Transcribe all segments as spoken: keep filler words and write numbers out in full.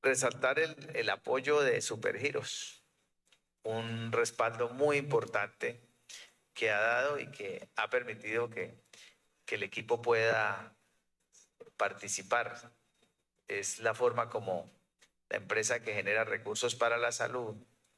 resaltar el, el apoyo de Supergiros, un respaldo muy importante que ha dado y que ha permitido que, que el equipo pueda participar. Es la forma como la empresa que genera recursos para la salud,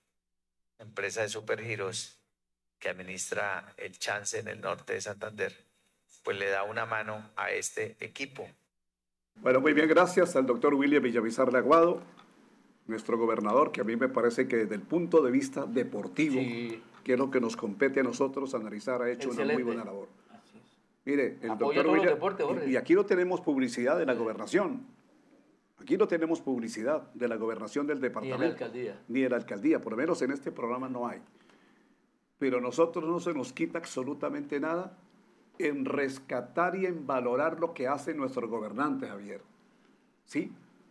empresa de Supergiros, que administra el Chance en el norte de Santander, pues le da una mano a este equipo. Bueno, muy bien, gracias al doctor William Villamizar Aguado, nuestro gobernador, que a mí me parece que desde el punto de vista deportivo, sí, que es lo que nos compete a nosotros analizar, ha hecho Excelente. Una muy buena labor. Así es. Mire, el Apoyo doctor William, deportes, y, y aquí no tenemos publicidad de la sí. gobernación, aquí no tenemos publicidad de la gobernación del departamento. Ni de la alcaldía. Ni de la alcaldía, por lo menos en este programa no hay. Pero a nosotros no se nos quita absolutamente nada en rescatar y en valorar lo que hacen nuestros gobernantes, Javier. Sí,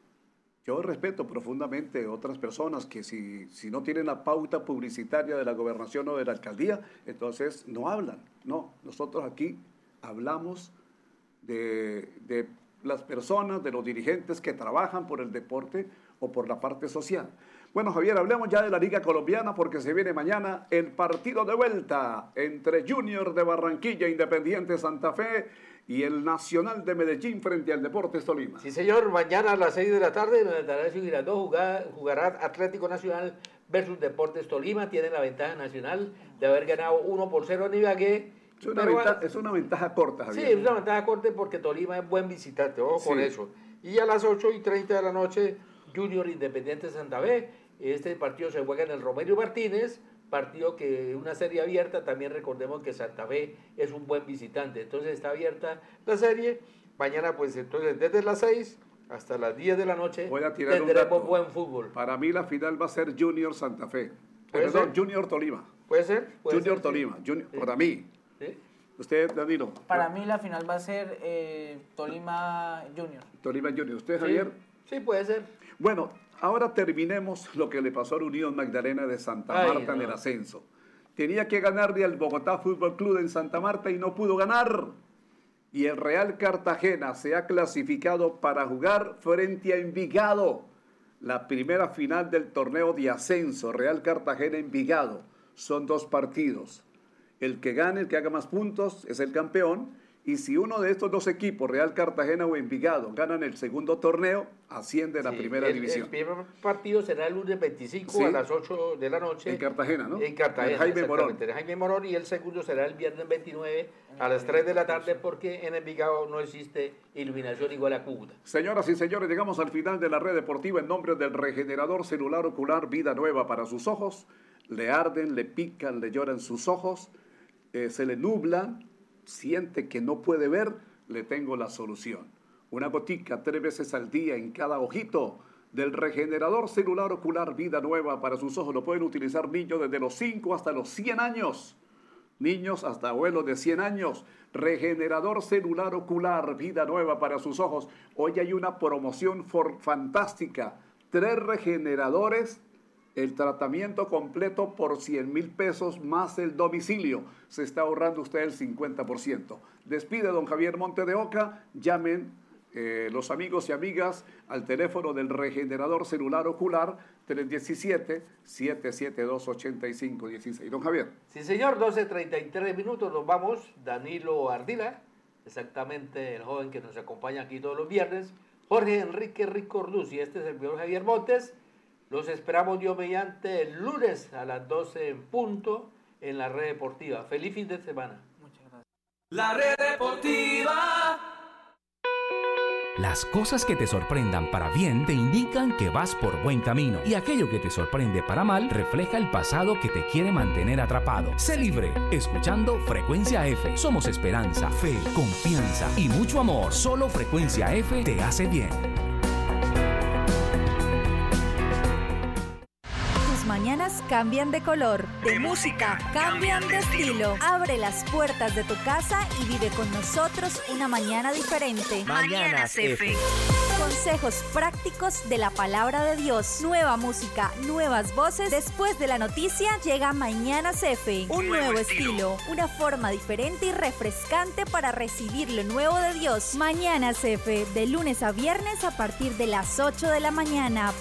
yo respeto profundamente a otras personas que si, si no tienen la pauta publicitaria de la gobernación o de la alcaldía, entonces no hablan. No, nosotros aquí hablamos de, de las personas, de los dirigentes que trabajan por el deporte o por la parte social. Bueno, Javier, hablemos ya de la Liga Colombiana porque se viene mañana el partido de vuelta entre Junior de Barranquilla, Independiente Santa Fe y el Nacional de Medellín frente al Deportes Tolima. Sí, señor, mañana a las seis de la tarde en el Atanasio Girardot jugará, jugará Atlético Nacional versus Deportes Tolima. Tiene la ventaja nacional de haber ganado uno por cero en Ibagué. Es una, ventaja, es una ventaja corta, Javier. Sí, es una ventaja corta porque Tolima es buen visitante, ojo sí. con eso. Y a las ocho y treinta de la noche, Junior Independiente Santa Fe. Este partido se juega en el Romelio Martínez, partido que una serie abierta, también recordemos que Santa Fe es un buen visitante, entonces está abierta la serie. Mañana pues entonces desde las seis hasta las diez de la noche tendremos buen fútbol. Para mí la final va a ser Junior Santa Fe, perdón, Junior Tolima. ¿Puede ser? ¿Puede Junior ser, Tolima, sí. Junior, sí. Para mí. ¿Sí? Usted, Danilo. Para mí la final va a ser eh, Tolima Junior. Tolima Junior. ¿Usted, Javier? Sí, sí, puede ser. Bueno, ahora terminemos lo que le pasó a la Unión Magdalena de Santa Ay, Marta no. en el ascenso. Tenía que ganarle al Bogotá Fútbol Club en Santa Marta y no pudo ganar. Y el Real Cartagena se ha clasificado para jugar frente a Envigado. La primera final del torneo de ascenso, Real Cartagena Envigado. Son dos partidos. El que gane, el que haga más puntos, es el campeón. Y si uno de estos dos equipos, Real Cartagena o Envigado, ganan el segundo torneo, asciende a la sí, primera el, división. El primer partido será el lunes veinticinco sí. a las ocho de la noche. En Cartagena, ¿no? En Cartagena, en Jaime Morón. En Jaime Morón, y el segundo será el viernes veintinueve a las tres de la tarde, porque en Envigado no existe iluminación igual a Cúcuta. Señoras y señores, llegamos al final de la red deportiva en nombre del regenerador celular ocular Vida Nueva para sus ojos. Le arden, le pican, le lloran sus ojos, eh, se le nublan, siente que no puede ver, le tengo la solución. Una gotica tres veces al día en cada ojito del regenerador celular ocular Vida Nueva para sus ojos. Lo pueden utilizar niños desde los cinco hasta los cien años. Niños hasta abuelos de cien años. Regenerador celular ocular Vida Nueva para sus ojos. Hoy hay una promoción for, fantástica. Tres regeneradores. El tratamiento completo por cien mil pesos más el domicilio. Se está ahorrando usted el cincuenta por ciento. Despide don Javier Monte de Oca. Llamen eh, los amigos y amigas al teléfono del regenerador celular ocular tres uno siete, siete siete dos, ocho cinco uno seis. Don Javier. Sí, señor, doce treinta y tres minutos. Nos vamos. Danilo Ardila, exactamente el joven que nos acompaña aquí todos los viernes. Jorge Enrique Ricorduz y este es el señor Javier Montes. Los esperamos Dios mediante el lunes a las doce en punto en la Red Deportiva. Feliz fin de semana. Muchas gracias. La Red Deportiva. Las cosas que te sorprendan para bien te indican que vas por buen camino. Y aquello que te sorprende para mal refleja el pasado que te quiere mantener atrapado. Sé libre, escuchando Frecuencia F. Somos esperanza, fe, confianza y mucho amor. Solo Frecuencia F te hace bien. Mañanas cambian de color, de, de música cambian de estilo. Abre las puertas de tu casa y vive con nosotros una mañana diferente. Mañanas F. Consejos prácticos de la palabra de Dios. Nueva música, nuevas voces. Después de la noticia llega Mañanas F. Un, Un nuevo, nuevo estilo. estilo, una forma diferente y refrescante para recibir lo nuevo de Dios. Mañanas F, de lunes a viernes a partir de las ocho de la mañana